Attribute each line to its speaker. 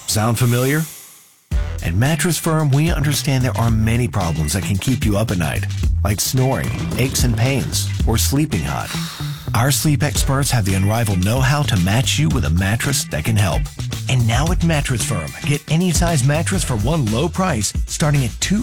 Speaker 1: Sound familiar? At Mattress Firm, we understand there are many problems that can keep you up at night, like snoring, aches and pains, or sleeping hot. Our sleep experts have the unrivaled know-how to match you with a mattress that can help. And now at Mattress Firm, get any size mattress for one low price starting at $2